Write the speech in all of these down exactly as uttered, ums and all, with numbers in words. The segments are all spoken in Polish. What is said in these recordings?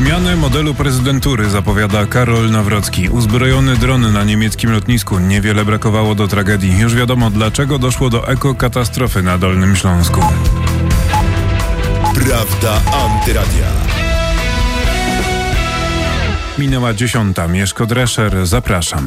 Zmianę modelu prezydentury zapowiada Karol Nawrocki. Uzbrojony dron na niemieckim lotnisku. Niewiele brakowało do tragedii. Już wiadomo, dlaczego doszło do ekokatastrofy na Dolnym Śląsku. Prawda Antyradia. Minęła dziesiąta. Mieszko Drescher. Zapraszam.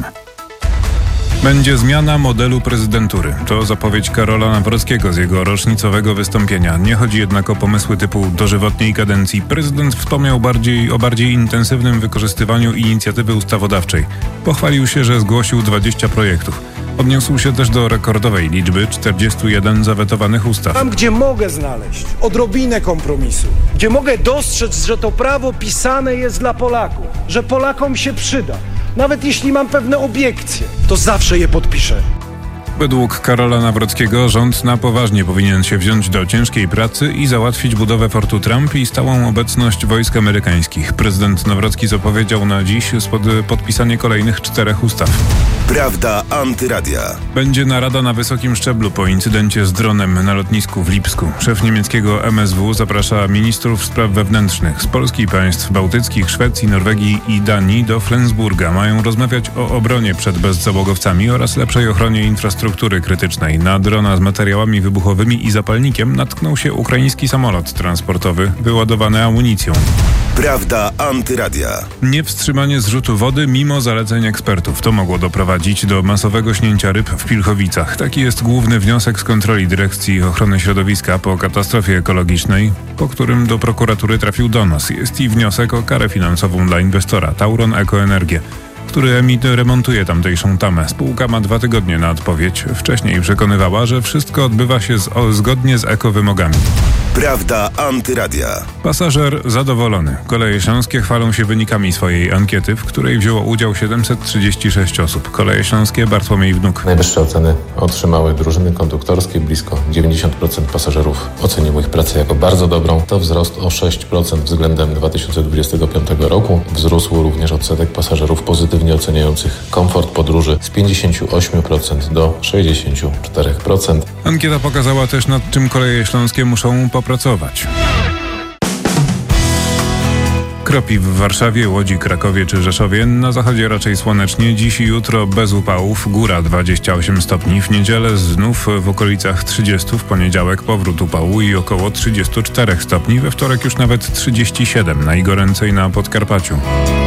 Będzie zmiana modelu prezydentury. To zapowiedź Karola Nawrockiego z jego rocznicowego wystąpienia. Nie chodzi jednak o pomysły typu dożywotniej kadencji. Prezydent wspomniał bardziej o bardziej intensywnym wykorzystywaniu inicjatywy ustawodawczej. Pochwalił się, że zgłosił dwadzieścia projektów. Odniósł się też do rekordowej liczby czterdziestu jeden zawetowanych ustaw. Tam, gdzie mogę znaleźć odrobinę kompromisu, gdzie mogę dostrzec, że to prawo pisane jest dla Polaków, że Polakom się przyda, nawet jeśli mam pewne obiekcje, to zawsze je podpiszę. Według Karola Nawrockiego rząd na poważnie powinien się wziąć do ciężkiej pracy i załatwić budowę Fortu Trump i stałą obecność wojsk amerykańskich. Prezydent Nawrocki zapowiedział na dziś spod podpisanie kolejnych czterech ustaw. Prawda Antyradia. Będzie narada na wysokim szczeblu po incydencie z dronem na lotnisku w Lipsku. Szef niemieckiego M S W zaprasza ministrów spraw wewnętrznych z Polski i państw bałtyckich, Szwecji, Norwegii i Danii do Flensburga. Mają rozmawiać o obronie przed bezzałogowcami oraz lepszej ochronie infrastruktury krytycznej. Na drona z materiałami wybuchowymi i zapalnikiem natknął się ukraiński samolot transportowy wyładowany amunicją. Prawda Antyradia. Niewstrzymanie zrzutu wody mimo zaleceń ekspertów. To mogło doprowadzić do masowego śnięcia ryb w Pilchowicach. Taki jest główny wniosek z kontroli Dyrekcji Ochrony Środowiska po katastrofie ekologicznej, po którym do prokuratury trafił donos. Jest i wniosek o karę finansową dla inwestora Tauron Ekoenergię, który remontuje tamtejszą tamę. Spółka ma dwa tygodnie na odpowiedź. Wcześniej przekonywała, że wszystko odbywa się z, o, zgodnie z ekowymogami. Prawda Antyradia. Pasażer zadowolony. Koleje Śląskie chwalą się wynikami swojej ankiety, w której wzięło udział siedemset trzydzieści sześć osób. Koleje Śląskie, Bartłomiej Wnuk. Najwyższe oceny otrzymały drużyny konduktorskie. Blisko dziewięćdziesiąt procent pasażerów oceniło ich pracę jako bardzo dobrą. To wzrost o sześć procent względem dwa tysiące dwudziestego piątego roku. Wzrósł również odsetek pasażerów pozytywnie oceniających komfort podróży z pięćdziesiąt osiem procent do sześćdziesiąt cztery procent. Ankieta pokazała też, nad czym Koleje Śląskie muszą popracować. Kropi w Warszawie, Łodzi, Krakowie czy Rzeszowie. Na zachodzie raczej słonecznie. Dziś i jutro bez upałów. Góra dwadzieścia osiem stopni. W niedzielę znów w okolicach trzydziestu. W poniedziałek powrót upału i około trzydziestu czterech stopni. We wtorek już nawet trzydzieści siedem. Najgoręcej na Podkarpaciu.